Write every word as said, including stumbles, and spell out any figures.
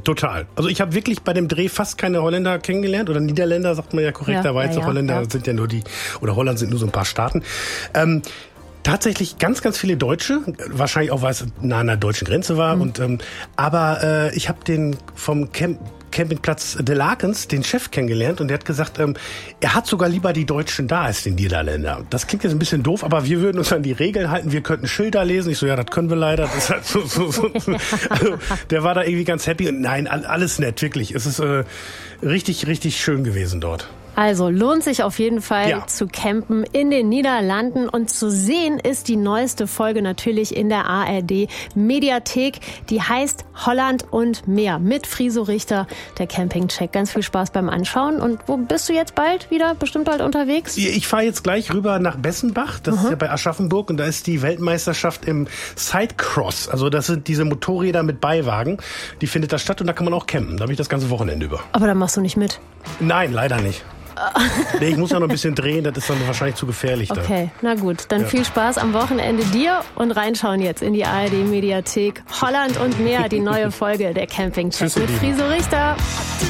Total. Also ich habe wirklich bei dem Dreh fast keine Holländer kennengelernt oder Niederländer, sagt man ja korrekterweise. Ja, ja, ja, Holländer ja. sind ja nur die, oder Holland sind nur so ein paar Staaten. Ähm, Tatsächlich ganz, ganz viele Deutsche, wahrscheinlich auch, weil es nah an der deutschen Grenze war. Mhm. Und ähm, aber äh, ich habe den vom Camp Campingplatz De Lakens, den Chef, kennengelernt und der hat gesagt, ähm, er hat sogar lieber die Deutschen da als den Niederländer. Das klingt jetzt ein bisschen doof, aber wir würden uns an die Regeln halten, wir könnten Schilder lesen. Ich so, ja, das können wir leider. Das ist halt so, so, so. Also, der war da irgendwie ganz happy und nein, alles nett, wirklich. Es ist äh, richtig, richtig schön gewesen dort. Also lohnt sich auf jeden Fall ja. zu campen in den Niederlanden und zu sehen ist die neueste Folge natürlich in der A R D Mediathek. Die heißt Holland und Meer mit Friso Richter, der Campingcheck. Ganz viel Spaß beim Anschauen. Und wo bist du jetzt bald wieder? Bestimmt bald unterwegs? Ich fahre jetzt gleich rüber nach Bessenbach. Das mhm. ist ja bei Aschaffenburg und da ist die Weltmeisterschaft im Sidecross. Also das sind diese Motorräder mit Beiwagen. Die findet da statt und da kann man auch campen. Da habe ich das ganze Wochenende über. Aber dann machst du nicht mit? Nein, leider nicht. Nee, ich muss ja noch ein bisschen drehen, das ist dann wahrscheinlich zu gefährlich. Okay, da. Na gut, dann ja. viel Spaß am Wochenende dir und reinschauen jetzt in die A R D Mediathek. Holland und Meer, die neue Folge der Campingcheck mit Friso Richter.